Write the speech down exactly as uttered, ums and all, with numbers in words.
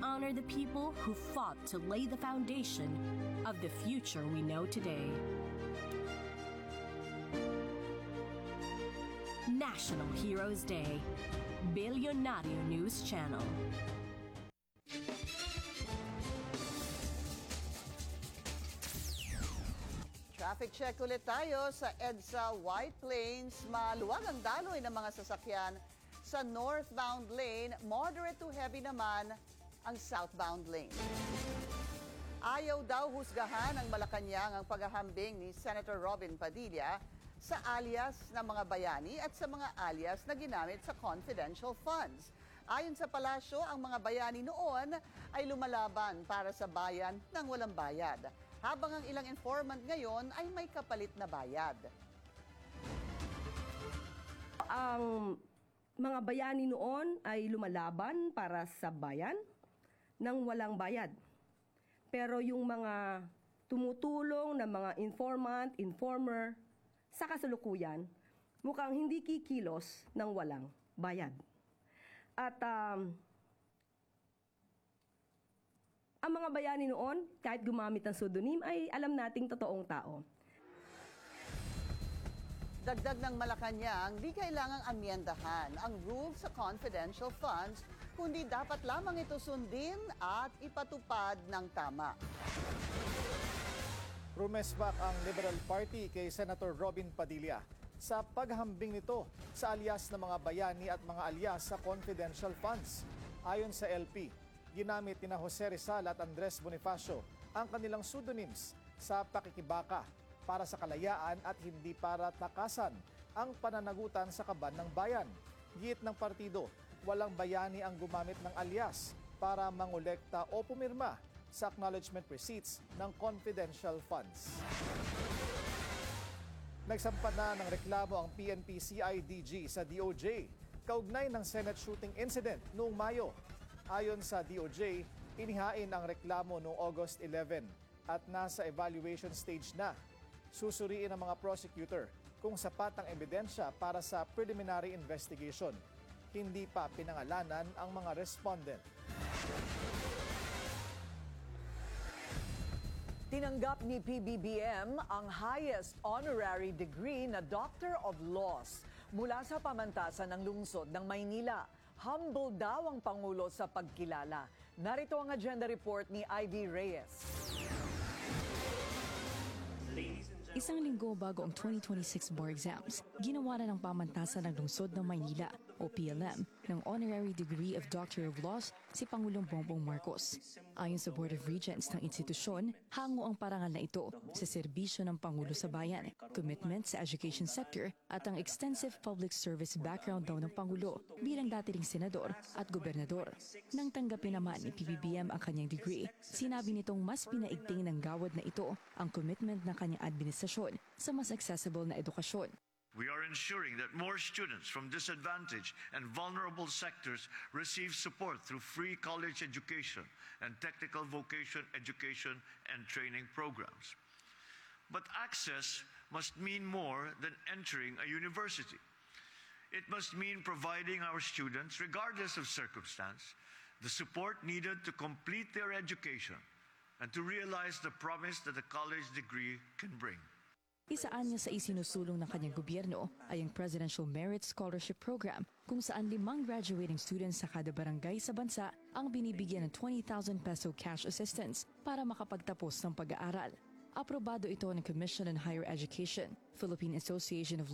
honor the people who fought to lay the foundation of the future we know today. National Heroes Day, Billionario News Channel. Traffic check ulit tayo sa EDSA White Plains. Maluwag ang daloy ng mga sasakyan sa northbound lane. Moderate to heavy naman ang southbound lane. Ayaw daw husgahan ng Malacanang ang paghahambing ni Senator Robin Padilla sa alias ng mga bayani at sa mga alias na ginamit sa confidential funds. Ayon sa palasyo, ang mga bayani noon ay lumalaban para sa bayan ng walang bayad, habang ang ilang informant ngayon ay may kapalit na bayad. Ang mga bayani noon ay lumalaban para sa bayan ng walang bayad. Pero yung mga tumutulong na mga informant, informer, sa kasalukuyan, mukhang hindi kikilos ng walang bayad. At um, ang mga bayani noon, kahit gumamit ng pseudonym, ay alam nating totoong tao. Dagdag ng Malacanang, di kailangang amyendahan ang rules sa confidential funds, kundi dapat lamang ito sundin at ipatupad ng tama. Rumesbak ang Liberal Party kay Senator Robin Padilla sa paghambing nito sa alias ng mga bayani at mga alias sa confidential funds. Ayon sa L P, ginamit ni Jose Rizal at Andres Bonifacio ang kanilang pseudonyms sa pakikibaka para sa kalayaan at hindi para takasan ang pananagutan sa kaban ng bayan. Giit ng partido, walang bayani ang gumamit ng alias para mangolekta o pumirma sa acknowledgement receipts ng confidential funds. Nagsampa na ng reklamo ang P N P C I D G sa D O J kaugnay ng Senate shooting incident noong Mayo. Ayon sa D O J, inihain ang reklamo noong August eleven at nasa evaluation stage na. Susuriin ng mga prosecutor kung sapat ang ebidensya para sa preliminary investigation. Hindi pa pinangalanan ang mga respondent. Tinanggap ni P B B M ang highest honorary degree na Doctor of Laws mula sa pamantasan ng lungsod ng Maynila. Humble daw ang Pangulo sa pagkilala. Narito ang agenda report ni Ivy Reyes. Isang linggo bago ang twenty twenty-six bar exams, ginawa na ng pamantasan ng lungsod ng Maynila o P L M ng honorary degree of Doctor of Laws si Pangulong Bongbong Marcos. Ayon sa Board of Regents ng institusyon, hango ang parangal na ito sa serbisyo ng Pangulo sa bayan, commitment sa education sector at ang extensive public service background daw ng Pangulo bilang dati ring senador at gobernador. Nang tanggapin naman ni P B B M ang kanyang degree, sinabi nitong mas pinaigting ng gawad na ito ang commitment ng kanyang administrasyon sa mas accessible na edukasyon. We are ensuring that more students from disadvantaged and vulnerable sectors receive support through free college education and technical vocation education and training programs. But access must mean more than entering a university. It must mean providing our students, regardless of circumstance, the support needed to complete their education and to realize the promise that a college degree can bring. Isaan niya sa isinusulong ng kanyang gobyerno ay ang Presidential Merit Scholarship Program kung saan limang graduating students sa kada barangay sa bansa ang binibigyan ng twenty thousand peso cash assistance para makapagtapos ng pag-aaral. Aprobado ito ng Commission on Higher Education, Philippine Association of